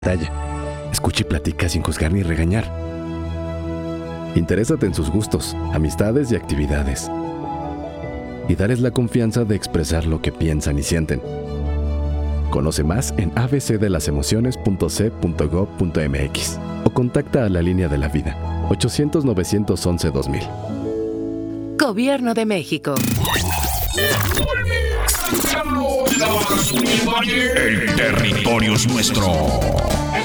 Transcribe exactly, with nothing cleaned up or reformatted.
Talla. Escucha y platica sin juzgar ni regañar. Interésate en sus gustos, amistades y actividades. Y darles la confianza de expresar lo que piensan y sienten. Conoce más en a b c de las emociones punto c punto gob punto m x o contacta a la línea de la vida ochocientos, novecientos once, dos mil. Gobierno de México. El territorio es nuestro.